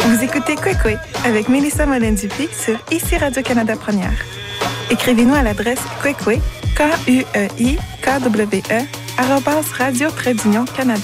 Vous écoutez Kwekwe avec Mélissa Mollin-Dupuis sur ICI Radio-Canada Première. Écrivez-nous à l'adresse kwekwe, KUEIKWE, @radio-Canada.